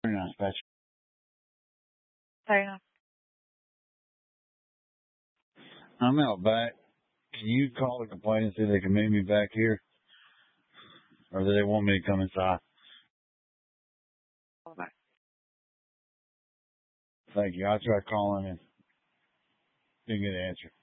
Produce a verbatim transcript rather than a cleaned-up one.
Very nice, Patrick. Very nice. I'm out back. Can you call the complaint and see if they can meet me back here? Or do they want me to come inside? All right. Thank you. I'll try calling and didn't get an answer.